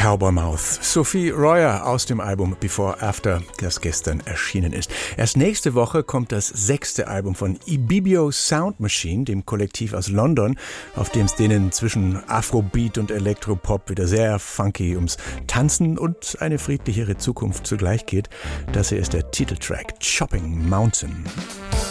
Cowboy Mouth. Sophie Royer aus dem Album Before After, das gestern erschienen ist. Erst nächste Woche kommt das 6. Album von Ibibio Sound Machine, dem Kollektiv aus London, auf dem es denen zwischen Afrobeat und Elektropop wieder sehr funky ums Tanzen und eine friedlichere Zukunft zugleich geht. Das hier ist der Titeltrack Chopping Mountain.